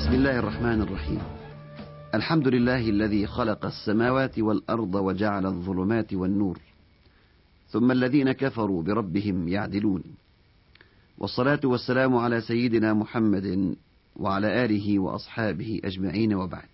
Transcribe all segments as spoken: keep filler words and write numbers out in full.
بسم الله الرحمن الرحيم. الحمد لله الذي خلق السماوات والأرض وجعل الظلمات والنور، ثم الذين كفروا بربهم يعدلون، والصلاة والسلام على سيدنا محمد وعلى آله وأصحابه أجمعين، وبعد.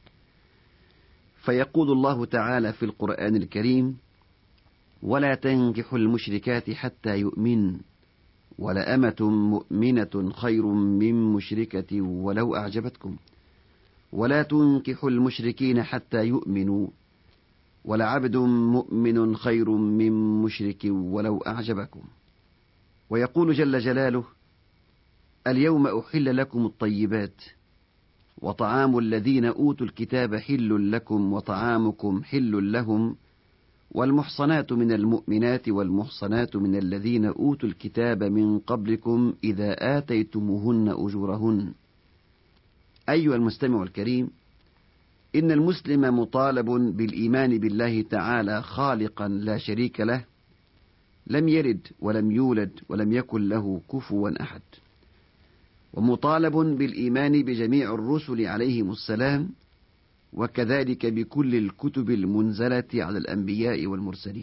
فيقول الله تعالى في القرآن الكريم: ولا تنكحوا المشركات حتى يؤمن، ولأمة مؤمنة خير من مشركة ولو أعجبتكم، ولا تنكحوا المشركين حتى يؤمنوا، ولعبد مؤمن خير من مشرك ولو أعجبكم. ويقول جل جلاله: اليوم أحل لكم الطيبات، وطعام الذين أوتوا الكتاب حل لكم وطعامكم حل لهم، والمحصنات من المؤمنات والمحصنات من الذين أوتوا الكتاب من قبلكم إذا آتيتموهن أجورهن. أيها المستمع الكريم، إن المسلم مطالب بالإيمان بالله تعالى خالقا لا شريك له، لم يلد ولم يولد ولم يكن له كفوا أحد، ومطالب بالإيمان بجميع الرسل عليهم السلام، وكذلك بكل الكتب المنزلة على الأنبياء والمرسلين.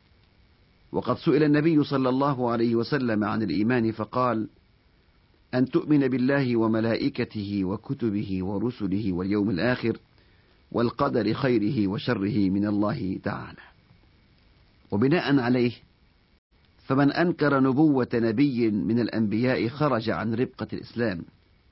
وقد سئل النبي صلى الله عليه وسلم عن الإيمان فقال: أن تؤمن بالله وملائكته وكتبه ورسله واليوم الآخر والقدر خيره وشره من الله تعالى. وبناء عليه، فمن أنكر نبوة نبي من الأنبياء خرج عن ربقة الإسلام،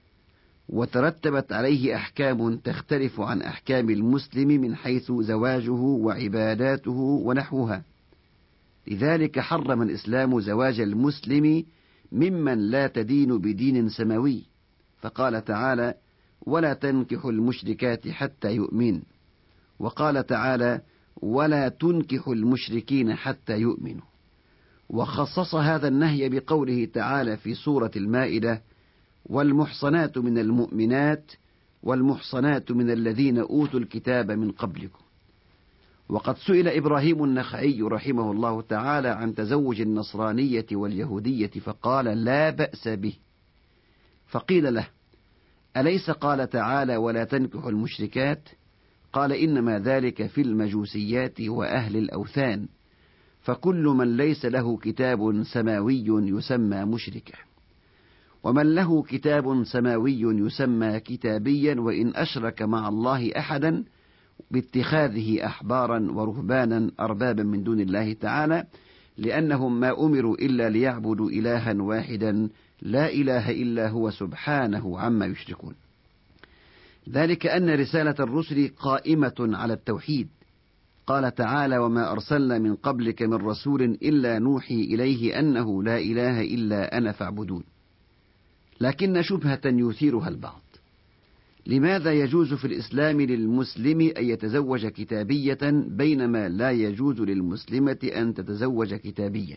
وترتبت عليه أحكام تختلف عن أحكام المسلم من حيث زواجه وعباداته ونحوها. لذلك حرم الإسلام زواج المسلم ممن لا تدين بدين سماوي، فقال تعالى: ولا تنكحوا المشركات حتى يؤمن، وقال تعالى: ولا تنكحوا المشركين حتى يؤمنوا. وخصص هذا النهي بقوله تعالى في سورة المائدة: والمحصنات من المؤمنات والمحصنات من الذين أوتوا الكتاب من قبلكم. وقد سئل إبراهيم النخعي رحمه الله تعالى عن تزوج النصرانية واليهودية فقال: لا بأس به. فقيل له: أليس قال تعالى: ولا تنكحوا المشركات؟ قال: إنما ذلك في المجوسيات وأهل الأوثان، فكل من ليس له كتاب سماوي يسمى مشركا، ومن له كتاب سماوي يسمى كتابيا، وإن أشرك مع الله أحدا باتخاذه أحبارا ورهبانا أربابا من دون الله تعالى، لأنهم ما أمروا إلا ليعبدوا إلها واحدا لا إله إلا هو سبحانه عما يشركون. ذلك أن رسالة الرسل قائمة على التوحيد. قال تعالى: وما أرسلنا من قبلك من رسول إلا نوحي إليه أنه لا إله إلا أنا فاعبدون. لكن شبهة يثيرها البعض: لماذا يجوز في الإسلام للمسلم أن يتزوج كتابية بينما لا يجوز للمسلمة أن تتزوج كتابيا؟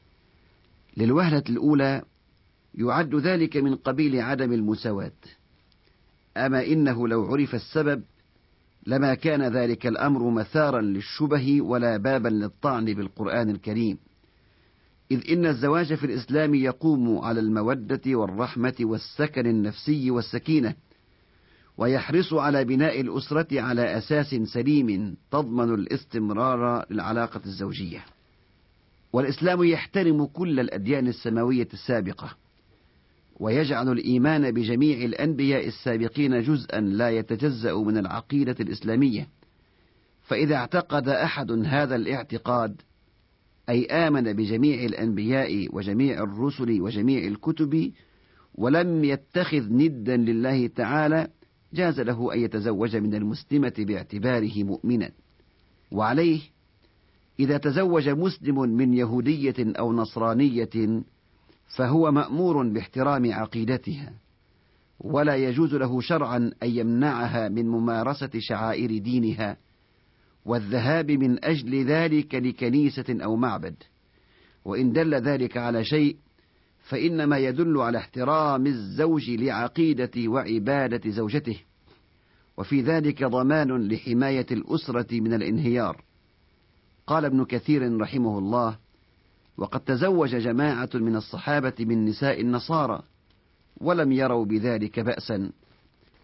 للوهلة الأولى يعد ذلك من قبيل عدم المساواة، أما إنه لو عرف السبب لما كان ذلك الأمر مثارا للشبه ولا بابا للطعن بالقرآن الكريم، إذ إن الزواج في الإسلام يقوم على المودة والرحمة والسكن النفسي والسكينة، ويحرص على بناء الأسرة على أساس سليم تضمن الاستمرار للعلاقة الزوجية. والإسلام يحترم كل الأديان السماوية السابقة، ويجعل الإيمان بجميع الأنبياء السابقين جزءا لا يتجزأ من العقيدة الإسلامية. فإذا اعتقد أحد هذا الاعتقاد، أي آمن بجميع الأنبياء وجميع الرسل وجميع الكتب ولم يتخذ ندا لله تعالى، جاز له أن يتزوج من المسلمة باعتباره مؤمنا. وعليه إذا تزوج مسلم من يهودية أو نصرانية فهو مأمور باحترام عقيدتها، ولا يجوز له شرعا أن يمنعها من ممارسة شعائر دينها والذهاب من أجل ذلك لكنيسة أو معبد. وإن دل ذلك على شيء فإنما يدل على احترام الزوج لعقيدة وعبادة زوجته، وفي ذلك ضمان لحماية الأسرة من الانهيار. قال ابن كثير رحمه الله: وقد تزوج جماعة من الصحابة من نساء النصارى ولم يروا بذلك بأسا،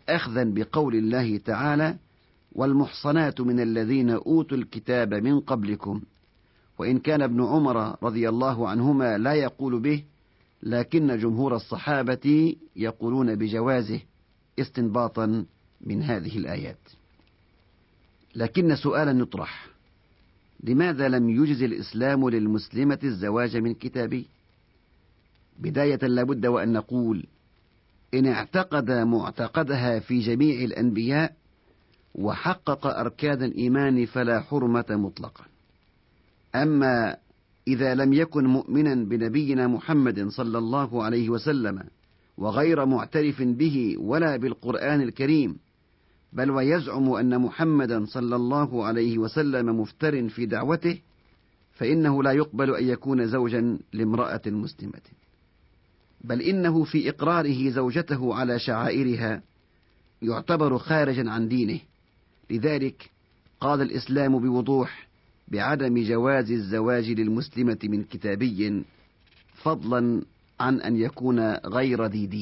أخذا بقول الله تعالى: والمحصنات من الذين أوتوا الكتاب من قبلكم. وإن كان ابن عمر رضي الله عنهما لا يقول به، لكن جمهور الصحابة يقولون بجوازه استنباطا من هذه الآيات. لكن سؤالا يطرح: لماذا لم يجز الإسلام للمسلمة الزواج من كتابي؟ بداية لابد وأن نقول: إن اعتقد معتقدها في جميع الأنبياء وحقق أركان الإيمان فلا حرمة مطلقا. أما إذا لم يكن مؤمنا بنبينا محمد صلى الله عليه وسلم وغير معترف به ولا بالقرآن الكريم، بل ويزعم أن محمدا صلى الله عليه وسلم مفتر في دعوته، فإنه لا يقبل أن يكون زوجا لامرأة مسلمة، بل إنه في إقراره زوجته على شعائرها يعتبر خارجا عن دينه. لذلك قال الإسلام بوضوح بعدم جواز الزواج للمسلمة من كتابي، فضلا عن أن يكون غير ذي دين.